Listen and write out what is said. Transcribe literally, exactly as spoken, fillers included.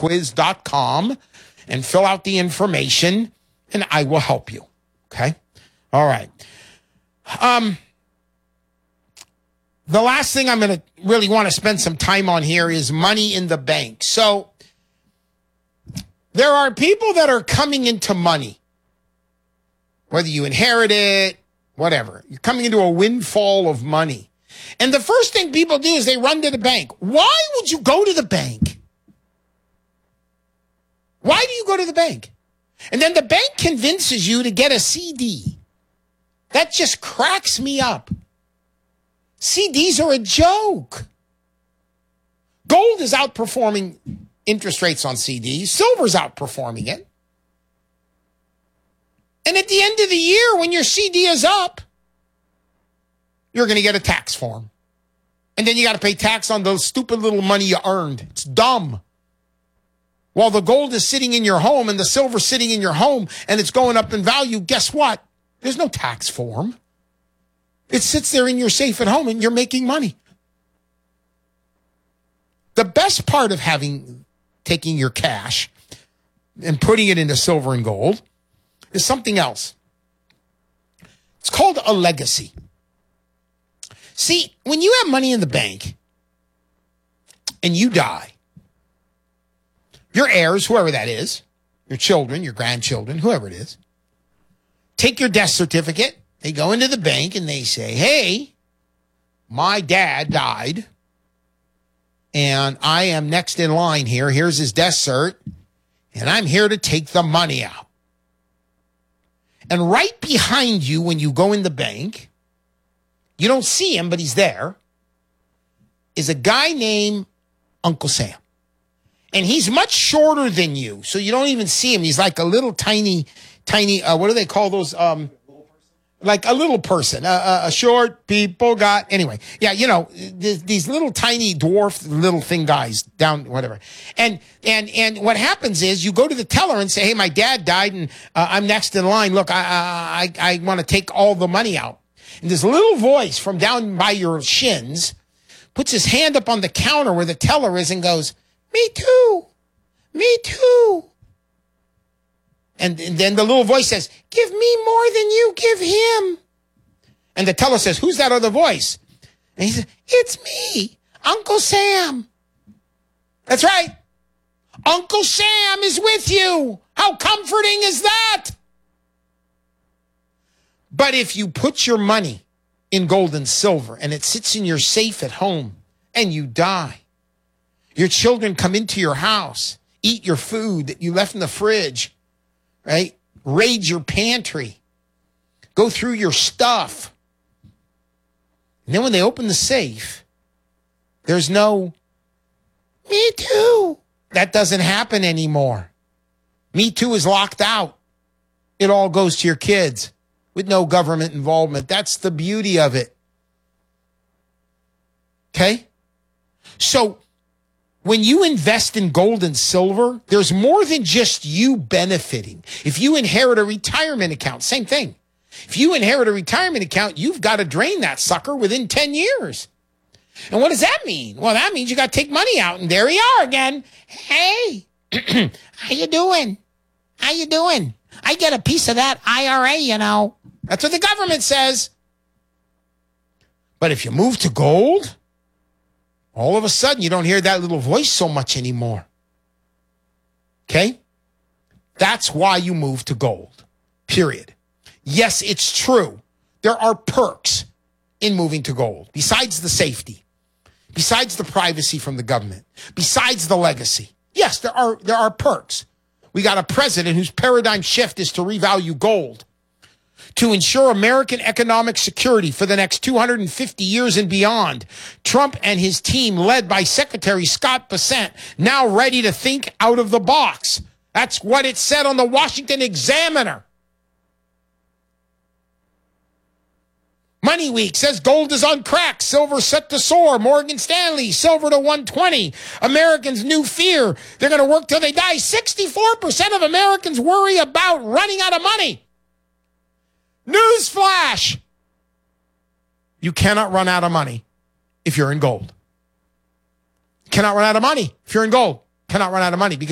quiz dot com and fill out the information, and I will help you. Okay? All right. Um, the last thing I'm going to really want to spend some time on here is money in the bank. So there are people that are coming into money, whether you inherit it, whatever. You're coming into a windfall of money. And the first thing people do is they run to the bank. Why would you go to the bank? Why do you go to the bank? And then the bank convinces you to get a C D. That just cracks me up. C Ds are a joke. Gold is outperforming interest rates on C Ds. Silver's outperforming it. And at the end of the year, when your C D is up, you're going to get a tax form. And then you got to pay tax on those stupid little money you earned. It's dumb. While the gold is sitting in your home and the silver sitting in your home and it's going up in value, guess what? There's no tax form. It sits there in your safe at home and you're making money. The best part of having, taking your cash and putting it into silver and gold is something else. It's called a legacy. See, when you have money in the bank and you die, your heirs, whoever that is, your children, your grandchildren, whoever it is, take your death certificate. They go into the bank and they say, hey, my dad died and I am next in line here. Here's his death cert and I'm here to take the money out. And right behind you when you go in the bank, you don't see him, but he's there, is a guy named Uncle Sam. And he's much shorter than you, so you don't even see him. He's like a little tiny, tiny, uh, what do they call those? Um, like a little person, uh, a short people got, anyway. Yeah, you know, th- these little tiny dwarf little thing guys down, whatever. And, and, and what happens is you go to the teller and say, hey, my dad died and uh, I'm next in line. Look, I, I, I want to take all the money out. And this little voice from down by your shins puts his hand up on the counter where the teller is and goes, me too, me too. And, and then the little voice says, give me more than you give him. And the teller says, who's that other voice? And he says, it's me, Uncle Sam. That's right. Uncle Sam is with you. How comforting is that? But if you put your money in gold and silver and it sits in your safe at home and you die, your children come into your house, eat your food that you left in the fridge, right? Raid your pantry, go through your stuff. And then when they open the safe, there's no, me too. That doesn't happen anymore. Me too is locked out. It all goes to your kids with no government involvement. That's the beauty of it. Okay? So when you invest in gold and silver, there's more than just you benefiting. If you inherit a retirement account, same thing. If you inherit a retirement account, you've got to drain that sucker within ten years. And what does that mean? Well, that means you got to take money out, and there you are again. Hey, how you doing? How you doing? I get a piece of that I R A, you know. That's what the government says. But if you move to gold, all of a sudden you don't hear that little voice so much anymore. Okay? That's why you move to gold. Period. Yes, it's true. There are perks in moving to gold, besides the safety, besides the privacy from the government, besides the legacy. Yes, there are there are perks. We got a president whose paradigm shift is to revalue gold, to ensure American economic security for the next two hundred fifty years and beyond. Trump and his team, led by Secretary Scott Bessent, now ready to think out of the box. That's what it said on the Washington Examiner. Money Week says gold is on crack, silver set to soar. Morgan Stanley, silver to one twenty. Americans' new fear, they're going to work till they die. sixty-four percent of Americans worry about running out of money. Newsflash! You cannot run out of money if you're in gold. You cannot run out of money if you're in gold. Cannot run out of money because